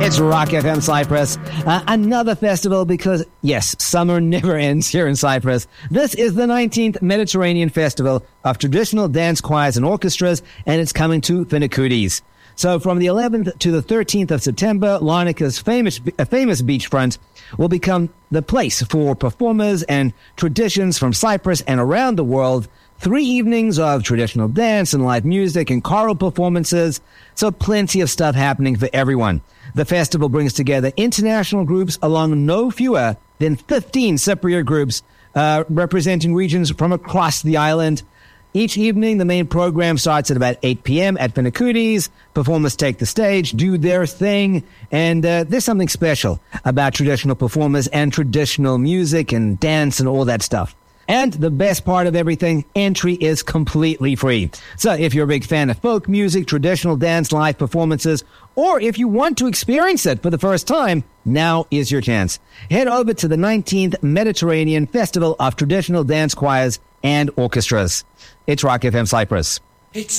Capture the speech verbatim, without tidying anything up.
It's Rock F M Cyprus. Uh, another festival because, yes, summer never ends here in Cyprus. This is the nineteenth Mediterranean Festival of Traditional Dance Choirs and Orchestras, and it's coming to Finikoudis. So from the eleventh to the thirteenth of September, Larnaca's famous, uh, famous beachfront will become the place for performers and traditions from Cyprus and around the world. Three evenings of traditional dance and live music and choral performances. So plenty of stuff happening for everyone. The festival brings together international groups along no fewer than fifteen Cypriot groups uh, representing regions from across the island. Each evening, the main program starts at about eight p.m. at Finikoudis. Performers take the stage, do their thing, and uh, there's something special about traditional performers and traditional music and dance and all that stuff. And the best part of everything, entry is completely free. So if you're a big fan of folk music, traditional dance, live performances, or if you want to experience it for the first time, now is your chance. Head over to the nineteenth Mediterranean Festival of Traditional Dance Choirs and Orchestras. It's Rock F M Cyprus. It's